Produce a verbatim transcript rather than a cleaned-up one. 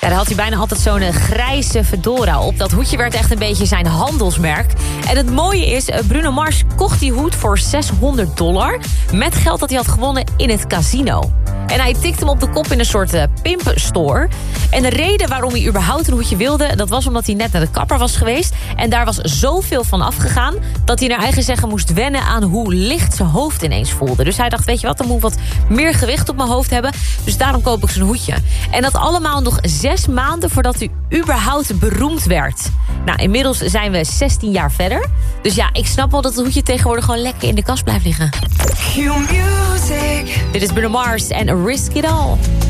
daar had hij bijna altijd zo'n uh, grijze fedora op. Dat hoedje werd echt een beetje zijn handelsmerk. En het mooie is, uh, Bruno Mars kocht die hoed voor zeshonderd dollar... met geld dat hij had gewonnen in het casino. En hij tikte hem op de kop in een soort uh, pimpstore. En de reden waarom hij überhaupt een hoedje wilde... dat was omdat hij net naar de kapper was geweest. En daar was zoveel van afgegaan... dat hij naar eigen zeggen moest wennen aan hoe licht zijn hoofd ineens voelde. Dus hij dacht, weet je wat, dan moet ik wat meer gewicht op mijn hoofd hebben. Dus daarom koop ik zo'n hoedje. En dat allemaal nog zes maanden voordat hij überhaupt beroemd werd. Nou, inmiddels zijn we zestien jaar verder. Dus ja, ik snap wel dat het hoedje tegenwoordig gewoon lekker in de kast blijft liggen. Dit is Bruno Mars en Risk It All.